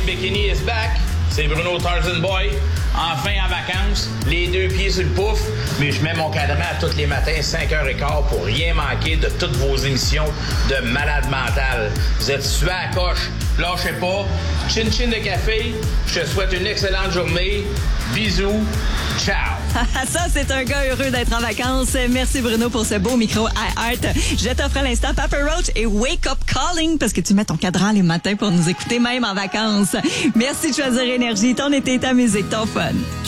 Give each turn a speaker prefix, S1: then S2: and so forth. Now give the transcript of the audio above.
S1: bikini is back. C'est Bruno Tarzan Boy. Enfin en vacances, les 2 pieds sur le pouf, mais je mets mon cadran tous les matins, 5h15, pour rien manquer de toutes vos émissions de malade mental. Vous êtes sués à la coche, lâchez pas. Chin-chin de café, je te souhaite une excellente journée. Bisous, ciao!
S2: Ça, c'est un gars heureux d'être en vacances. Merci Bruno pour ce beau micro iHeart. Je t'offre à l'instant Papa Roach et Wake Up Calling parce que tu mets ton cadran les matins pour nous écouter même en vacances. Merci de choisir Énergie, ton été, ta musique, ton fun.